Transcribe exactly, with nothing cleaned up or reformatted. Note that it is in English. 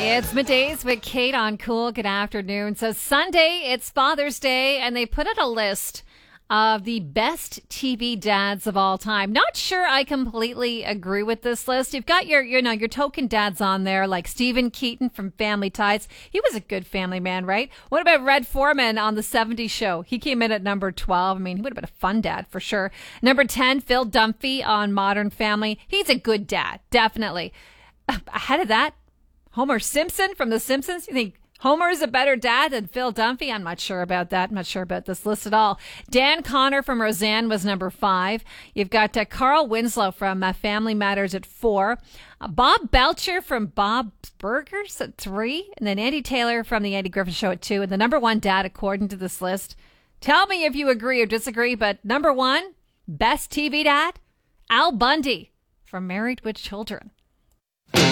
It's middays with Kate on Cool. Good afternoon. So Sunday, it's Father's Day, and they put out a list of the best T V dads of all time. Not sure I completely agree with this list. You've got your, you know, your token dads on there, like Stephen Keaton from Family Ties. He was a good family man, right? What about Red Foreman on the seventies show? He came in at number twelve. I mean, he would have been a fun dad for sure. Number ten, Phil Dunphy on Modern Family. He's a good dad, definitely. Ahead of that, Homer Simpson from The Simpsons. You think Homer is a better dad than Phil Dunphy? I'm not sure about that. I'm not sure about this list at all. Dan Connor from Roseanne was number five. You've got uh, Carl Winslow from uh, Family Matters at four. Uh, Bob Belcher from Bob's Burgers at three. And then Andy Taylor from The Andy Griffith Show at two. And the number one dad, according to this list, tell me if you agree or disagree, but number one, best T V dad, Al Bundy from Married with Children.